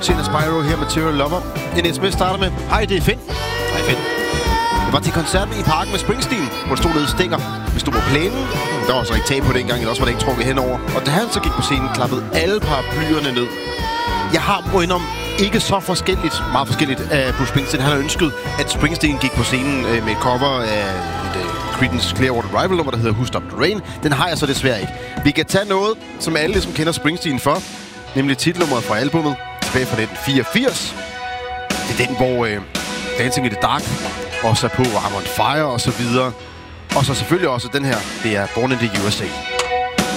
Tina Spyro her med Material Lover. En sms starter med: Hej, det er Finn. Hej, Finn. Jeg var til koncert i parken med Springsteen, hvor det stod nede stænger. Vi stod på plænen. Der var så ikke tag på det engang, eller også var det ikke trukket henover. Og da han så gik på scenen, klappede alle paraplyerne ned. Jeg har må indom ikke så meget forskelligt af Bruce Springsteen. Han har ønsket, at Springsteen gik på scenen med et cover af Creedence Clearwater Revival-nummer, der hedder Who Stopped the Rain. Den har jeg så desværre ikke. Vi kan tage noget, som alle ligesom kender Springsteen for, nemlig titelnummeret fra albumet, tilbage fra 1984. Det er den, hvor Dancing in the Dark også er på, I'm on Fire og så videre. Og så selvfølgelig også den her, det er Born in the USA.